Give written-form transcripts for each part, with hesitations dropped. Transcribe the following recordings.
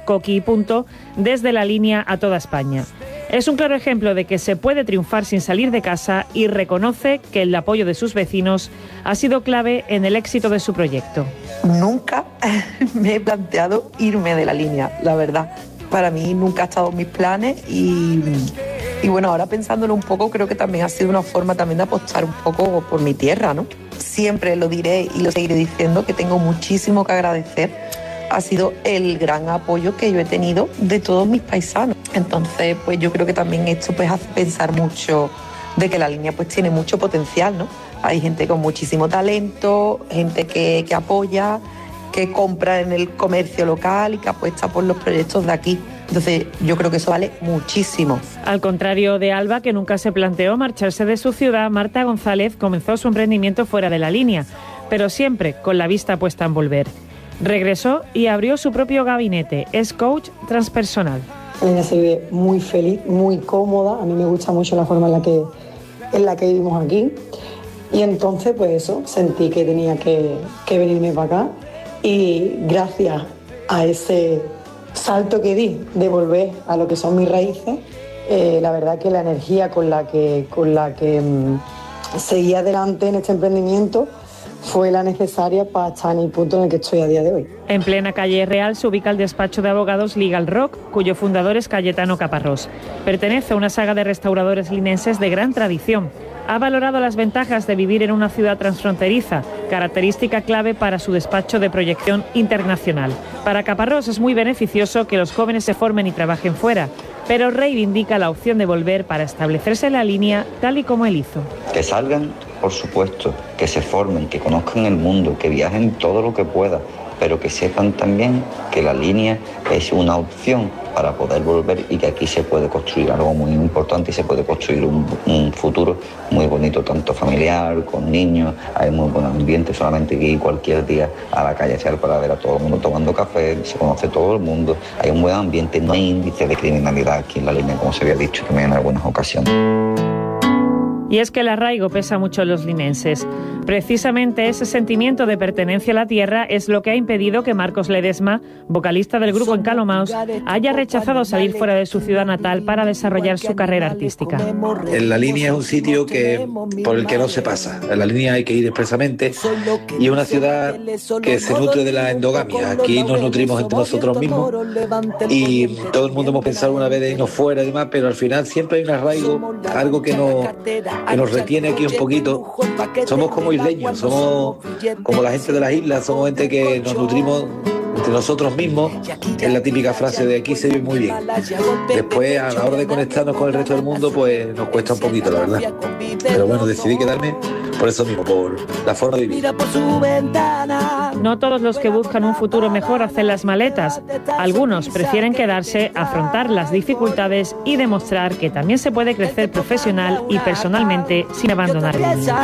Coqui y Punto desde la línea a toda España. Es un claro ejemplo de que se puede triunfar sin salir de casa y reconoce que el apoyo de sus vecinos ha sido clave en el éxito de su proyecto. Nunca me he planteado irme de la línea, la verdad. Para mí nunca ha estado en mis planes y bueno, ahora pensándolo un poco, creo que también ha sido una forma también de apostar un poco por mi tierra, ¿no? Siempre lo diré y lo seguiré diciendo, que tengo muchísimo que agradecer. Ha sido el gran apoyo que yo he tenido de todos mis paisanos. Entonces, pues yo creo que también esto pues hace pensar mucho de que la línea pues tiene mucho potencial, ¿no? Hay gente con muchísimo talento, gente que apoya, que compra en el comercio local y que apuesta por los proyectos de aquí. Entonces, yo creo que eso vale muchísimo. Al contrario de Alba, que nunca se planteó marcharse de su ciudad, Marta González comenzó su emprendimiento fuera de la línea, pero siempre con la vista puesta en volver. Regresó y abrió su propio gabinete. Es coach transpersonal. Ella se ve muy feliz, muy cómoda. A mí me gusta mucho la forma en la que vivimos aquí. Y entonces, pues eso, sentí que tenía que venirme para acá. Y gracias a ese salto que di de volver a lo que son mis raíces, la verdad que la energía con la que seguí adelante en este emprendimiento fue la necesaria para estar en el punto en el que estoy a día de hoy. En plena calle Real se ubica el despacho de abogados Legal Rock, cuyo fundador es Cayetano Caparrós. Pertenece a una saga de restauradores linenses de gran tradición. Ha valorado las ventajas de vivir en una ciudad transfronteriza, característica clave para su despacho de proyección internacional. Para Caparrós es muy beneficioso que los jóvenes se formen y trabajen fuera, pero reivindica la opción de volver para establecerse en la línea tal y como él hizo. Que salgan, por supuesto, que se formen, que conozcan el mundo, que viajen todo lo que puedan, pero que sepan también que la línea es una opción para poder volver y que aquí se puede construir algo muy importante y se puede construir un futuro muy bonito, tanto familiar, con niños. Hay muy buen ambiente, solamente que ir cualquier día a la calle Real para ver a todo el mundo tomando café, se conoce todo el mundo, hay un buen ambiente, no hay índice de criminalidad aquí en la línea, como se había dicho también en algunas ocasiones. Y es que el arraigo pesa mucho en los linenses. Precisamente ese sentimiento de pertenencia a la tierra es lo que ha impedido que Marcos Ledesma, vocalista del grupo Encalomaos, haya rechazado salir fuera de su ciudad natal para desarrollar su carrera artística. En la línea es un sitio por el que no se pasa. En la línea hay que ir expresamente y es una ciudad que se nutre de la endogamia. Aquí nos nutrimos entre nosotros mismos y todo el mundo hemos pensado una vez de irnos fuera y demás, pero al final siempre hay un arraigo, algo que nos retiene aquí un poquito. Somos como isleños, somos como la gente de las islas, somos gente que nos nutrimos entre nosotros mismos. Es la típica frase de aquí se vive muy bien. Después, a la hora de conectarnos con el resto del mundo, pues nos cuesta un poquito, la verdad. Pero bueno, decidí quedarme por eso mismo, por la forma de vivir. No todos los que buscan un futuro mejor hacen las maletas. Algunos prefieren quedarse, afrontar las dificultades y demostrar que también se puede crecer profesional y personalmente sin abandonar el niño.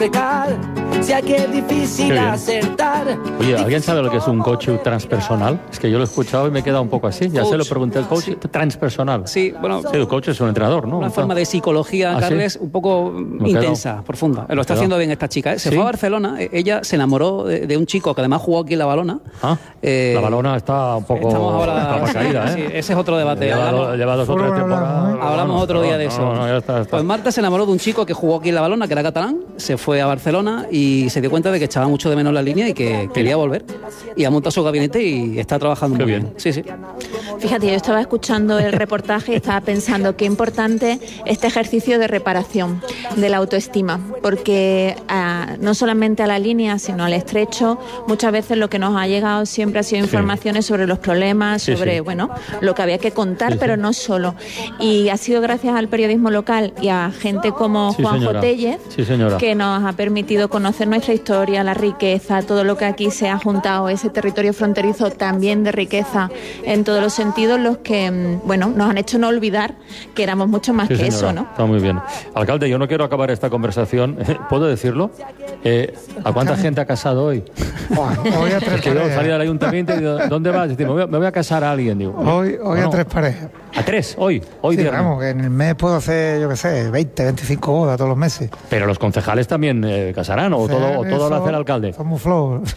Oye, ¿alguien sabe lo que es un coach transpersonal? Es que yo lo he escuchado y me he quedado un poco así. Ya se lo pregunté al coach transpersonal. Sí, bueno. Sí, el coach es un entrenador, ¿no? Una forma de psicología, Carles, un poco intensa, profunda. Lo está haciendo bien esta chica. Se fue a Barcelona, ella se enamoró de un chico que además jugó aquí en La Balona. La Balona está un poco... Estamos ahora... caída, ¿eh? Sí, ese es otro debate. Lleva 2 o 3 temporadas. Hablamos otro día de eso. Ya está. Pues Marta se enamoró de un chico que jugó aquí en La Balona, que era catalán, se fue a Barcelona y se dio cuenta de que echaba mucho de menos la línea y que quería volver. Y ha montado su gabinete y está trabajando muy bien. Sí, sí. Fíjate, yo estaba escuchando el reportaje y estaba pensando qué importante este ejercicio de reparación de la autoestima, porque no solamente a la línea, sino al estrecho, muchas veces lo que nos ha llegado siempre ha sido informaciones sobre los problemas, sobre bueno, lo que había que contar, pero no solo. Y ha sido gracias al periodismo local y a gente como Juanjo Tellez que nos ha permitido conocer nuestra historia, la riqueza, todo lo que aquí se ha juntado, ese territorio fronterizo también de riqueza en todos los sentidos, los que bueno, nos han hecho no olvidar que éramos mucho más que eso, ¿no? Está muy bien. Alcalde, yo no quiero acabar esta conversación, ¿puedo decirlo? ¿A cuánta gente ha casado hoy? Hoy a 3 parejas. Salí al ayuntamiento y digo, ¿dónde vas? Digo, me voy a casar a alguien. Digo, hoy a 3 parejas. ¿A 3? Hoy Sí, viernes. vamos, que en el mes puedo hacer, yo qué sé, 20, 25 bodas todos los meses. Pero los concejales también casarán, o todo lo hace el alcalde. Somos flojos.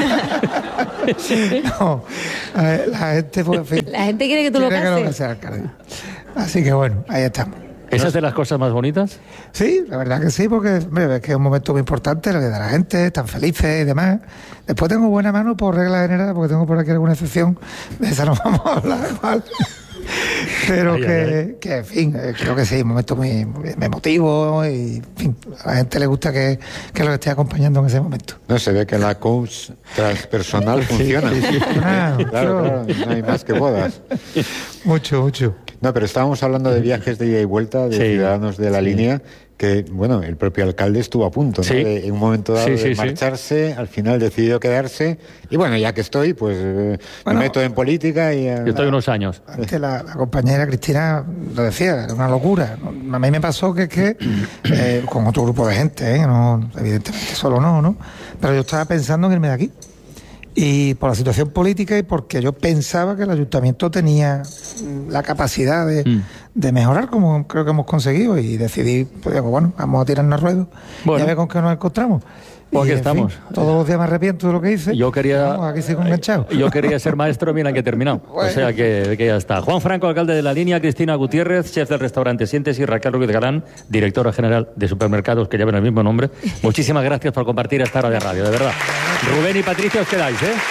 No, la gente, pues, en fin, La gente quiere que tú lo quiere que lo cases. case el alcalde. Así que bueno, ahí estamos. ¿Esa es de las cosas más bonitas? Sí, la verdad que sí, porque hombre, es que es un momento muy importante, el de la gente, están felices y demás. Después tengo buena mano por regla general, porque tengo por aquí alguna excepción, de esa no vamos a hablar, ¿vale? Pero que, en fin, creo que sí, un momento muy emotivo y, en fin, a la gente le gusta que lo esté acompañando en ese momento. No, se ve que la coach transpersonal funciona. Claro, no hay más que bodas. Mucho. No, pero estábamos hablando de viajes de ida y vuelta, de ciudadanos de la línea, que, bueno, el propio alcalde estuvo a punto, ¿no? En un momento dado de marcharse, al final decidió quedarse, y bueno, ya que estoy, pues me meto en política y... Yo estoy unos años. Antes la compañera Cristina lo decía, era una locura. A mí me pasó que con otro grupo de gente, no, evidentemente solo no, pero yo estaba pensando en irme de aquí. Y por la situación política y porque yo pensaba que el ayuntamiento tenía la capacidad de mejorar, como creo que hemos conseguido, y decidí, pues digo, bueno, vamos a tirarnos a ruedo y a ver con qué nos encontramos. Pues aquí en estamos. Fin, todos los días me arrepiento de lo que hice. Aquí sigo enganchado. Yo quería ser maestro, mira que he terminado. Bueno. O sea que ya está. Juan Franco, alcalde de la línea, Cristina Gutiérrez, chef del restaurante Sientes, y Raquel Ruiz Galán, directora general de supermercados que llevan el mismo nombre. Muchísimas gracias por compartir esta hora de radio, de verdad. Rubén y Patricia, os quedáis, ¿eh?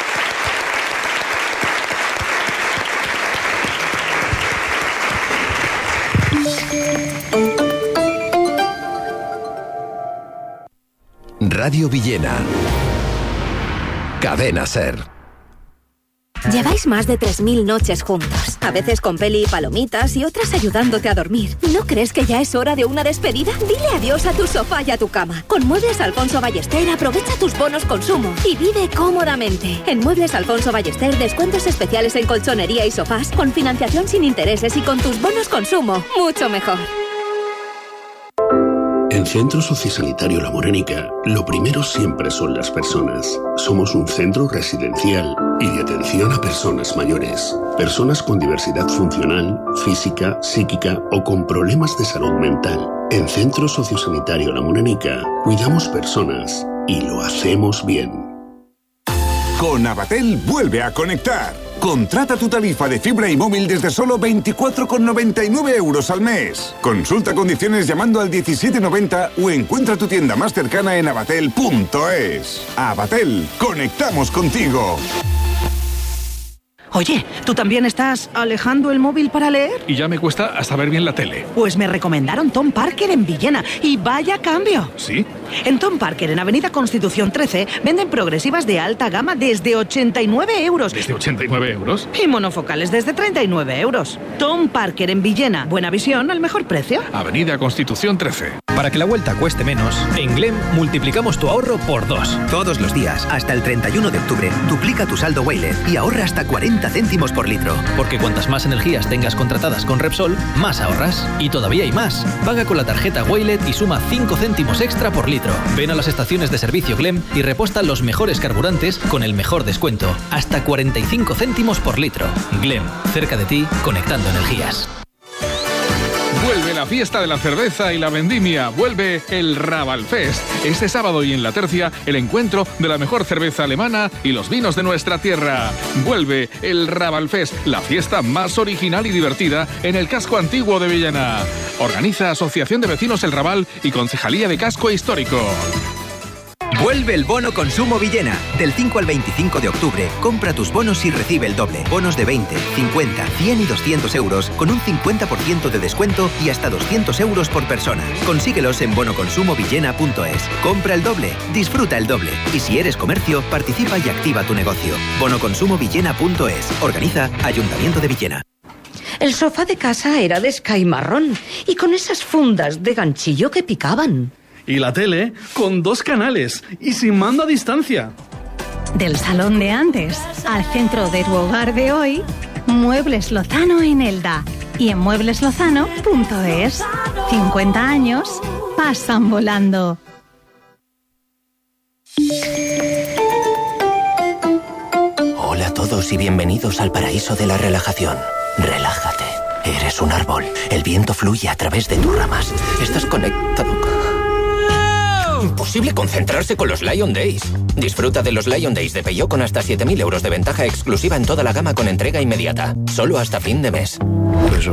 Radio Villena. Cadena SER. Lleváis más de 3.000 noches juntos, a veces con peli y palomitas y otras ayudándote a dormir. ¿No crees que ya es hora de una despedida? Dile adiós a tu sofá y a tu cama. Con Muebles Alfonso Ballester aprovecha tus bonos consumo y vive cómodamente. En Muebles Alfonso Ballester descuentos especiales en colchonería y sofás, con financiación sin intereses y con tus bonos consumo. Mucho mejor. En Centro Sociosanitario La Morenica, lo primero siempre son las personas. Somos un centro residencial y de atención a personas mayores. Personas con diversidad funcional, física, psíquica o con problemas de salud mental. En Centro Sociosanitario La Morenica, cuidamos personas y lo hacemos bien. Con Avatel vuelve a conectar. Contrata tu tarifa de fibra y móvil desde solo 24,99 € al mes. Consulta condiciones llamando al 1790 o encuentra tu tienda más cercana en avatel.es. Avatel, conectamos contigo. Oye, ¿tú también estás alejando el móvil para leer? Y ya me cuesta hasta ver bien la tele. Pues me recomendaron Tom Parker en Villena y vaya cambio. ¿Sí? En Tom Parker, en Avenida Constitución 13, venden progresivas de alta gama desde 89 €. ¿Desde 89 €? Y monofocales desde 39 €. Tom Parker en Villena. Buena visión al mejor precio. Avenida Constitución 13. Para que la vuelta cueste menos, en Glem multiplicamos tu ahorro por 2. Todos los días, hasta el 31 de octubre, duplica tu saldo Waylet y ahorra hasta 40 céntimos por litro. Porque cuantas más energías tengas contratadas con Repsol, más ahorras. Y todavía hay más. Paga con la tarjeta Waylet y suma 5 céntimos extra por litro. Ven a las estaciones de servicio Glem y reposta los mejores carburantes con el mejor descuento. Hasta 45 céntimos por litro. Glem, cerca de ti, conectando energías. Vuelve la fiesta de la cerveza y la vendimia. Vuelve el Ravalfest. Este sábado y en La Tercia, el encuentro de la mejor cerveza alemana y los vinos de nuestra tierra. Vuelve el Ravalfest, la fiesta más original y divertida en el casco antiguo de Villena. Organiza Asociación de Vecinos El Raval y Concejalía de Casco Histórico. Vuelve el bono consumo Villena. Del 5 al 25 de octubre, compra tus bonos y recibe el doble. Bonos de 20, 50, 100 y 200 euros con un 50% de descuento y hasta 200 euros por persona. Consíguelos en bonoconsumovillena.es. Compra el doble, disfruta el doble. Y si eres comercio, participa y activa tu negocio. Bonoconsumovillena.es. Organiza Ayuntamiento de Villena. El sofá de casa era de Sky marrón y con esas fundas de ganchillo que picaban. Y la tele con 2 canales y sin mando a distancia. Del salón de antes al centro de tu hogar de hoy, Muebles Lozano en Elda y en muebleslozano.es. 50 años pasan volando. Hola a todos y bienvenidos al paraíso de la relajación. Relájate. Eres un árbol. El viento fluye a través de tus ramas. Estás conectado con... Imposible concentrarse con los Lion Days. Disfruta de los Lion Days de Peugeot con hasta 7.000 euros de ventaja exclusiva en toda la gama con entrega inmediata. Solo hasta fin de mes.